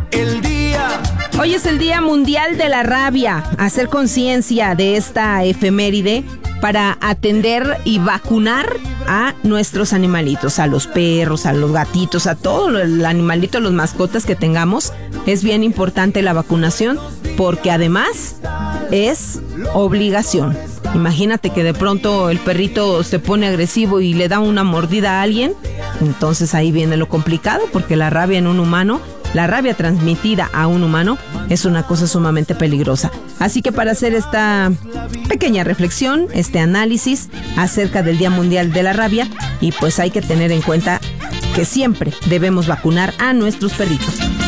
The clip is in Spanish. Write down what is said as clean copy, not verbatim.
el día. Hoy es el Día Mundial de la Rabia. Hacer conciencia de esta efeméride para atender y vacunar a nuestros animalitos, a los perros, a los gatitos, a todo el animalito, los mascotas que tengamos. Es bien importante la vacunación porque además es obligación. Imagínate que de pronto el perrito se pone agresivo y le da una mordida a alguien. Entonces ahí viene lo complicado, porque la rabia en un humano, la rabia transmitida a un humano, es una cosa sumamente peligrosa. Así que para hacer esta pequeña reflexión, este análisis acerca del Día Mundial de la Rabia, y pues hay que tener en cuenta que siempre debemos vacunar a nuestros perritos.